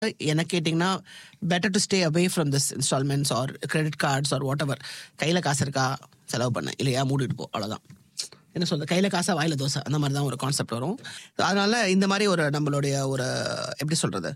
எனக்கு கேட்டிங்கன்னா better to stay away from this instalments or credit cards R what ever. கையில் காசு இருக்கா செலவு பண்ண, இல்லையா மூடிட்டு போ, அவ்வளோதான். என்ன சொல்றது, கையில் காசா வாயில் தோசை, அந்த மாதிரி தான் ஒரு கான்செப்ட் வரும். அதனால இந்த மாதிரி ஒரு நம்மளுடைய ஒரு எப்படி சொல்கிறது,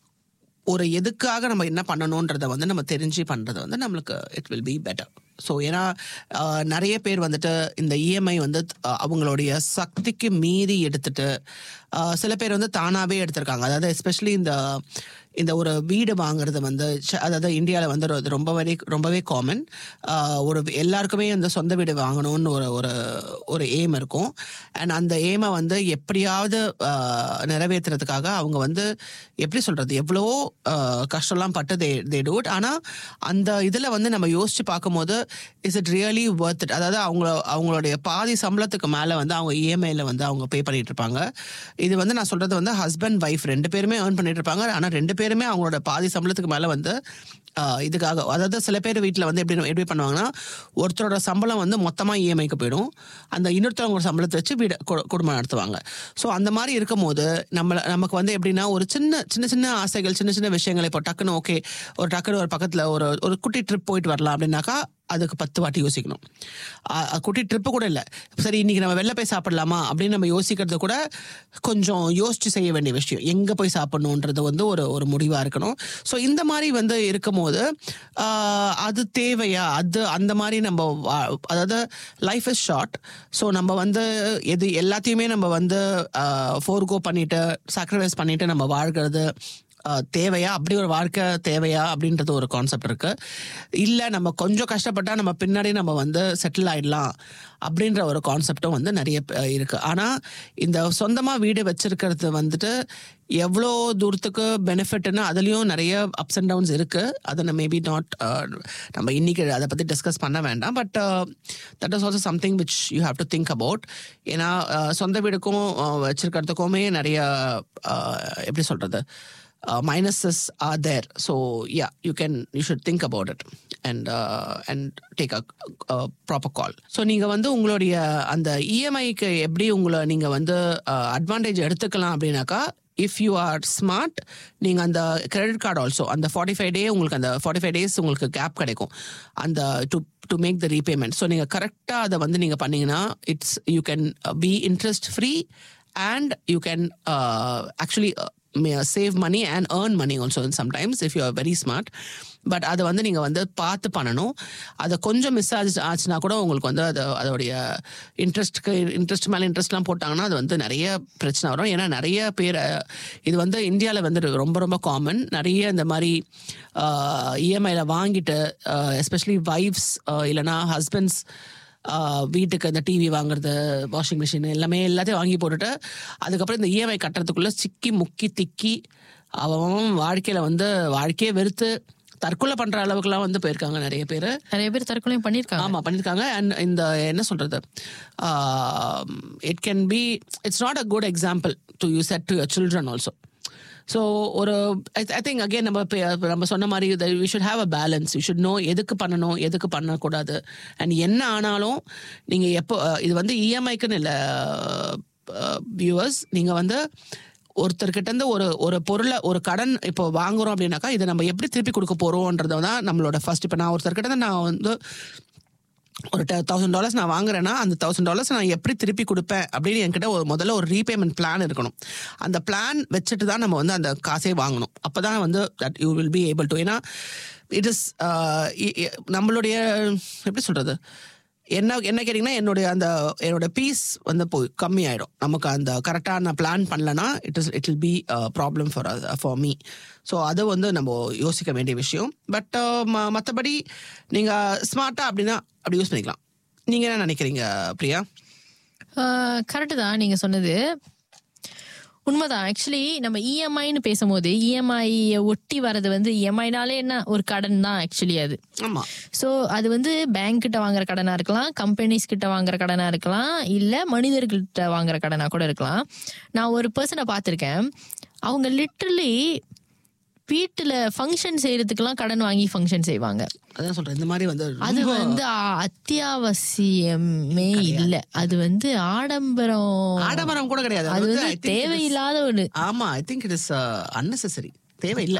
ஒரு எதுக்காக நம்ம என்ன பண்ணணுன்றதை வந்து நம்ம தெரிஞ்சு பண்ணுறது வந்து நம்மளுக்கு it will be better. So ஏன்னா நிறைய பேர் வந்துட்டு இந்த இஎம்ஐ வந்து அவங்களுடைய சக்திக்கு மீறி எடுத்துட்டு சில பேர் வந்து தானாகவே எடுத்திருக்காங்க. அதாவது எஸ்பெஷலி இந்த ஒரு வீடு வாங்குறது வந்து அதாவது இந்தியாவில் வந்து ரொம்பவே காமன். ஒரு எல்லாருக்குமே அந்த சொந்த வீடு வாங்கணும்னு ஒரு எய்ம் இருக்கும். அண்ட் அந்த எய்மை வந்து எப்படியாவது நிறைவேற்றுறதுக்காக அவங்க வந்து எப்படி சொல்கிறது, எவ்வளோ கஷ்டம்லாம் பட்டு தே டூ இட். ஆனால் அந்த இதில் வந்து நம்ம யோசித்து பார்க்கும்போது is it really worth it? அதாவது அவங்களுடைய பாதி சம்பளத்துக்கு மேலே வந்து அவங்க இஎம்ஐயில் வந்து அவங்க பே பண்ணிட்டு இருப்பாங்க. இது வந்து நான் சொல்கிறது வந்து ஹஸ்பண்ட் ஒய்ஃப் 2 பேருமே ஏர்ன் பண்ணிட்டு இருப்பாங்க. ஆனால் 2 பேருமே அவங்களோட பாதி சம்பளத்துக்கு மேலே வந்து இதுக்காக, அதாவது சில பேர் வீட்டில் வந்து எப்படி பண்ணுவாங்கன்னா, ஒருத்தரோட சம்பளம் வந்து மொத்தமாக இஎம்ஐக்கு போயிடும், அந்த இன்னொருத்தவங்களோட சம்பளத்தை வச்சு வீடு குடும்பம் நடத்துவாங்க. ஸோ அந்த மாதிரி இருக்கும் போது நமக்கு வந்து எப்படின்னா ஒரு சின்ன ஆசைகள், சின்ன விஷயங்கள், இப்போ டக்குன்னு ஓகே ஒரு பக்கத்தில் ஒரு குட்டி ட்ரிப் போயிட்டு வரலாம் அப்படின்னாக்கா அதுக்கு 10 வாட்டி யோசிக்கணும். குட்டி ட்ரிப்பு கூட இல்லை, சரி இன்னைக்கு நம்ம வெளில போய் சாப்பிடலாமா அப்படின்னு நம்ம யோசிக்கிறது கூட கொஞ்சம் யோசிச்சு செய்ய வேண்டிய விஷயம். எங்கே போய் சாப்பிடணுன்றது வந்து ஒரு முடிவாக இருக்கணும். ஸோ இந்த மாதிரி வந்து இருக்கும்போது அது தேவையா, அந்த மாதிரி நம்ம அதாவது லைஃப் இஸ் ஷார்ட். ஸோ நம்ம வந்து எல்லாத்தையுமே நம்ம வந்து ஃபோர்கோ பண்ணிட்டு சாக்ரிஃபைஸ் பண்ணிட்டு நம்ம வாழ்கிறது தேவையா, அப்படி ஒரு வாழ்க்கை தேவையா அப்படின்றது ஒரு கான்செப்ட் இருக்கு. இல்லை நம்ம கொஞ்சம் கஷ்டப்பட்டா நம்ம பின்னாடி நம்ம வந்து செட்டில் ஆயிடலாம் அப்படின்ற ஒரு கான்செப்டும் வந்து நிறைய இருக்கு. ஆனால் இந்த சொந்தமாக வீடு வச்சிருக்கிறது வந்துட்டு எவ்வளோ தூரத்துக்கு பெனிஃபிட்னு அதுலேயும் நிறைய அப்ஸ் அண்ட் டவுன்ஸ் இருக்கு. அதை மேபி நாட் நம்ம இன்னைக்கு அதை பற்றி டிஸ்கஸ் பண்ண வேண்டாம். But that is also something which you have to think about. ஏன்னா சொந்த வீடுக்கும் வச்சிருக்கிறதுக்குமே நிறைய எப்படி சொல்றது minuses are there. So yeah, you should think about it and take a proper call. So நீங்க வந்து உங்களுடைய அந்த இஎம்ஐக்கு எப்படி நீங்க வந்து அட்வான்டேஜ் எடுத்துக்கலாம் அப்படின்னாக்கா, if you are smart, நீங்க அந்த கிரெடிட் கார்டு ஆல்சோ அந்த 45 டே உங்களுக்கு அந்த 45 days உங்களுக்கு கேப் கிடைக்கும் அந்த to make the repayment. So நீங்கள் கரெக்டாக அதை வந்து நீங்கள் பண்ணீங்கன்னா you can be interest free and you can actually save money and earn money also sometimes if you are very smart. But அதை வந்து நீங்கள் வந்து பார்த்து பண்ணணும். அதை கொஞ்சம் மிஸ் ஆச்சுன்னா கூட உங்களுக்கு வந்து அதோடைய இன்ட்ரெஸ்ட் மேலே இன்ட்ரெஸ்ட்லாம் போட்டாங்கன்னா அது வந்து நிறைய பிரச்சனை வரும். ஏன்னா நிறைய பேர் இது வந்து இந்தியாவில் வந்து ரொம்ப காமன். நிறைய இந்த மாதிரி இஎம்ஐயில் வாங்கிட்டு எஸ்பெஷலி வைஃப்ஸ் இல்லைனா ஹஸ்பண்ட்ஸ் வீட்டுக்கு இந்த டிவி வாங்குறது, வாஷிங் மிஷின் எல்லாத்தையும் வாங்கி போட்டுட்டு அதுக்கப்புறம் இந்த இஎம்ஐ கட்டுறதுக்குள்ளே சிக்கி முக்கி திக்கி அவன் வாழ்க்கையில் வந்து வாழ்க்கையே வெறுத்து தற்கொலை பண்ற அளவுக்குலாம் வந்து போயிருக்காங்க நிறைய பேர் தற்கொலையும் பண்ணியிருக்காங்க. ஆமா பண்ணியிருக்காங்க. அண்ட் இந்த என்ன சொல்றது, it can be it's not a good example to you said to your children also. So ஒரு ஐ திங்க் அகெயின் நம்ம சொன்ன மாதிரி we should have a balance. We should know எதுக்கு பண்ணணும் எதுக்கு பண்ணக்கூடாது. அண்ட் என்ன ஆனாலும் நீங்கள் எப்போ இது வந்து இஎம்ஐக்குன்னு இல்லை வியூவர்ஸ், நீங்கள் வந்து ஒருத்தர்கிட்ட இருந்து ஒரு பொருளை ஒரு கடன் இப்போ வாங்குறோம் அப்படின்னாக்கா இதை நம்ம எப்படி திருப்பி கொடுக்க போகிறோன்றதை தான் நம்மளோட ஃபர்ஸ்ட். இப்போ நான் ஒருத்தர்கிட்ட இருந்து நான் வந்து ஒரு $1,000 நான் வாங்குறேன்னா அந்த $1,000 நான் எப்படி திருப்பி கொடுப்பேன் அப்படின்னு என்கிட்ட முதல்ல ஒரு ரீபேமெண்ட் பிளான் இருக்கணும். அந்த பிளான் வச்சுட்டு தான் நம்ம வந்து அந்த காசே வாங்கணும். அப்போ தான் வந்து that you will be able to. ஏன்னா இட் இஸ் நம்மளுடைய எப்படி சொல்கிறது, என்ன கேட்டிங்கன்னா என்னோட பீஸ் வந்து கம்மி ஆகிடும் நமக்கு அந்த கரெக்டான பிளான் பண்ணலன்னா it will be problem for me. So அது வந்து நம்ம யோசிக்க வேண்டிய விஷயம். பட் மற்றபடி நீங்கள் ஸ்மார்ட்டாக அப்படின்னா அப்படி யூஸ் பண்ணிக்கலாம். நீங்கள் என்ன நினைக்கிறீங்க பிரியா? கரெக்டு தான் நீங்கள் சொன்னது, உண்மைதான். ஆக்சுவலி நம்ம இஎம்ஐன்னு பேசும்போது இஎம்ஐயை ஒட்டி வர்றது வந்து இஎம்ஐனாலே என்ன ஒரு கடன் தான் ஆக்சுவலி அது. ஆமா. ஸோ அது வந்து பேங்க் கிட்ட வாங்குற கடனா இருக்கலாம், கம்பெனிஸ் கிட்ட வாங்குற கடனா இருக்கலாம், இல்லை மனிதர்கள்கிட்ட வாங்குற கடனா கூட இருக்கலாம். நான் ஒரு பர்சனை பார்த்துருக்கேன், அவங்க லிட்டரலி வீட்டுல ஃபங்க்ஷன் செய்யறதுக்கெல்லாம் கடன் வாங்கி ஃபங்க்ஷன் செய்வாங்க. அதான் சொல்றேன், இந்த மாதிரி வந்து அது வந்து அத்தியாவசியமே இல்ல. அது வந்து ஆடம்பரம் கூட கிடையாது. அது வந்து தேவையில்லாத ஒண்ணு. ஆமா, I think it is unnecessary. தேவையில்லை.